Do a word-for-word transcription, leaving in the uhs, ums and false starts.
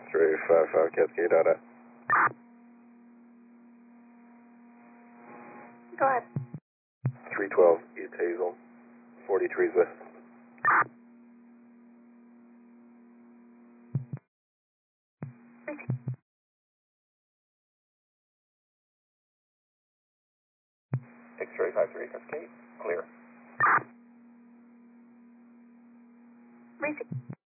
three five five Cascade out at. Go ahead. three twelve East Hazel, forty trees west. X-ray five three Cascade, clear. Receive.